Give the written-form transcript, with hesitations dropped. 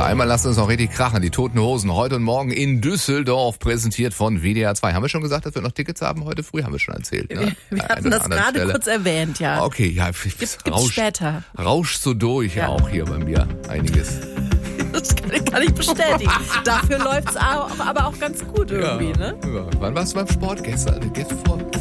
einmal lassen wir uns noch richtig krachen. Die Toten Hosen heute und morgen in Düsseldorf, präsentiert von WDR 2. Haben wir schon gesagt, dass wir noch Tickets haben heute früh? Haben wir schon erzählt, ne? Wir hatten das gerade kurz erwähnt, ja. Okay, ja. Gibt's später. Rauscht so durch auch hier bei mir einiges. Das kann ich bestätigen. Dafür läuft's aber auch ganz gut irgendwie, ne? Ja. Wann warst du beim Sport? Gestern?